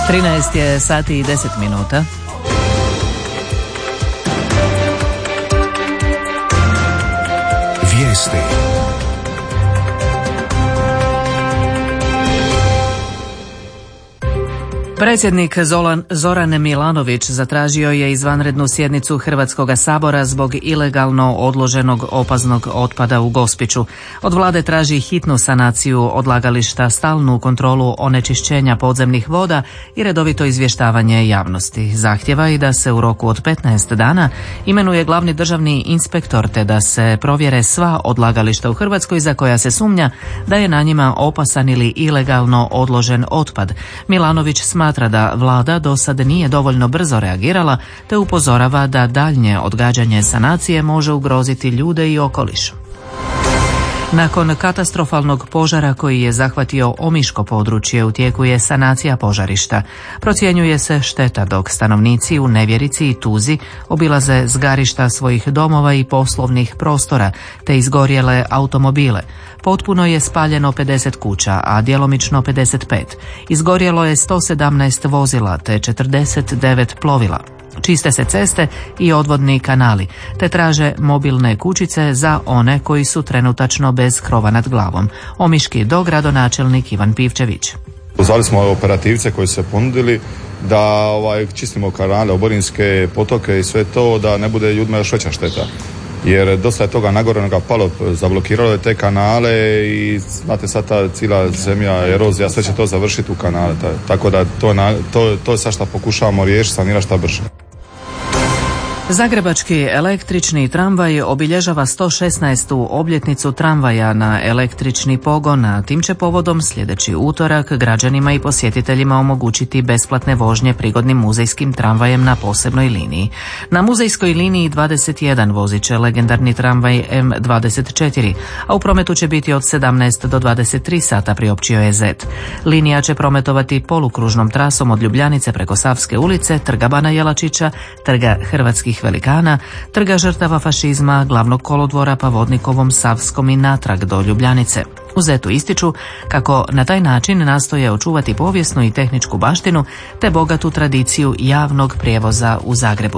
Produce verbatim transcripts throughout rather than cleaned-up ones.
trinaest je sati i deset minuta. Vijesti. Predsjednik Zoran Milanović zatražio je izvanrednu sjednicu Hrvatskog sabora zbog ilegalno odloženog opasnog otpada u Gospiću. Od vlade traži hitnu sanaciju odlagališta, stalnu kontrolu onečišćenja podzemnih voda i redovito izvještavanje javnosti. Zahtjeva i da se u roku od petnaest dana imenuje glavni državni inspektor te da se provjere sva odlagališta u Hrvatskoj za koja se sumnja da je na njima opasan ili ilegalno odložen otpad. Milanović smatra Smatra da vlada do sad nije dovoljno brzo reagirala te upozorava da daljnje odgađanje sanacije može ugroziti ljude i okoliš. Nakon katastrofalnog požara koji je zahvatio Omiško područje u tijeku je sanacija požarišta. Procjenjuje se šteta dok stanovnici u nevjerici i tuzi obilaze zgarišta svojih domova i poslovnih prostora te izgorjele automobile. Potpuno je spaljeno pedeset kuća, a djelomično pedeset pet. Izgorjelo je sto sedamnaest vozila te četrdeset devet plovila. Čiste se ceste i odvodni kanali, te traže mobilne kućice za one koji su trenutačno bez krova nad glavom. Omiški dogradonačelnik Ivan Pivčević. Pozvali smo operativce koji su se ponudili da ovaj, čistimo kanale, oborinske potoke i sve to, da ne bude ljudima još veća šteta. Jer dosta je toga nagorenoga palo, zablokiralo je te kanale i znate sad ta cijela zemlja, erozija, sve će to završiti u kanale. Tako da to, to, to je sad što pokušavamo riješiti, sanirati šta brže. Zagrebački električni tramvaj obilježava sto šesnaestu obljetnicu tramvaja na električni pogon, a tim će povodom sljedeći utorak građanima i posjetiteljima omogućiti besplatne vožnje prigodnim muzejskim tramvajem na posebnoj liniji. Na muzejskoj liniji dvadeset jedan vozit će legendarni tramvaj M dvadeset četiri, a u prometu će biti od sedamnaest do dvadeset tri sata, priopćio je zet. Linija će prometovati polukružnom trasom od Ljubljanice preko Savske ulice, Trga Bana Jelačića, Trga Hrvatskih velikana, Trga žrtava fašizma, Glavnog kolodvora pa Vodnikovom, Savskom i natrag do Ljubljanice. U zetu ističu kako na taj način nastoje očuvati povijesnu i tehničku baštinu te bogatu tradiciju javnog prijevoza u Zagrebu.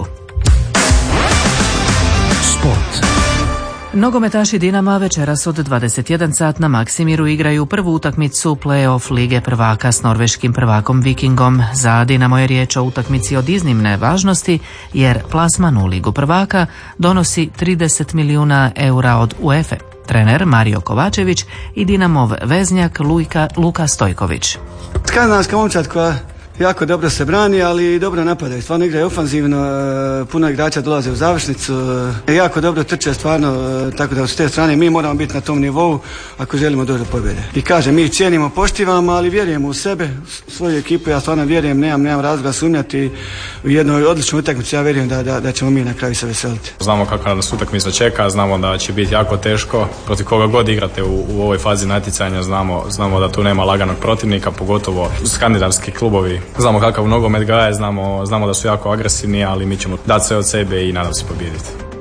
Sport. Nogometaši Dinama večeras od dvadeset jedan sat na Maksimiru igraju prvu utakmicu play-off Lige prvaka s norveškim prvakom Vikingom. Za Dinamo je riječ o utakmici od iznimne važnosti jer plasman u Ligu prvaka donosi trideset milijuna eura od UEFA. Trener Mario Kovačević i Dinamov veznjak Luka, Luka Stojković. Skandinavska momčad koja jako dobro se brani, ali i dobro napadaju. Stvarno igraju ofanzivno, puno igrača dolaze u završnicu, jako dobro trče stvarno, tako da s te strane mi moramo biti na tom nivou ako želimo doći do pobjede. I kažem, mi cijenimo, poštivamo, ali vjerujemo u sebe, u svoju ekipu, ja stvarno vjerujem, nemam, nemam razloga sumnjati u jednoj odličnoj utakmici, ja vjerujem da, da, da ćemo mi na kraju se veseliti. Znamo kako nas utakmica čeka, znamo da će biti jako teško, protiv koga god igrate u, u ovoj fazi natjecanja, znamo, znamo da tu nema laganog protivnika, pogotovo skandinavski klubovi. Znamo kakav nogomet gaje, znamo, znamo da su jako agresivni, ali mi ćemo dati sve od sebe i nadam se pobijediti.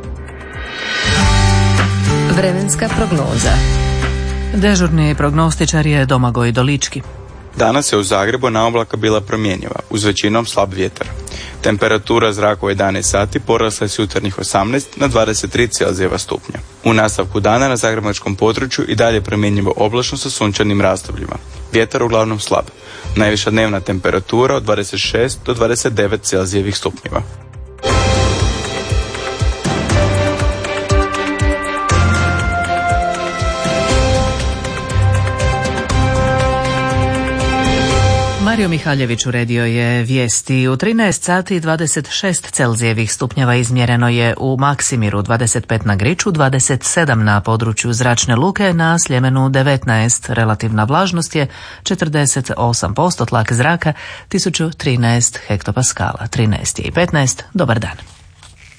Vremenska prognoza. Dežurni prognostičar je Domagoj Dolički. Danas je u Zagrebu na oblaka bila promjenjiva, uz većinom slab vjetar. Temperatura zraka u jedanaest sati porasla je s jutarnjih osamnaest na dvadeset tri Celzijeva stupnja. U nastavku dana na zagrebačkom području i dalje promjenjivo oblačno sa sunčanim razdobljima. Vjetar uglavnom slab. Najviša dnevna temperatura od dvadeset šest do dvadeset devet Celzijevih stupnjeva. Mario Mihaljević uredio je vijesti. U trinaest sati dvadeset šest Celzijevih stupnjeva izmjereno je u Maksimiru, dvadeset pet na Griču, dvadeset sedam na području Zračne luke, na Sljemenu devetnaest. Relativna vlažnost je četrdeset osam posto, tlak zraka tisuću trinaest hektopaskala. trinaest je i petnaest. Dobar dan.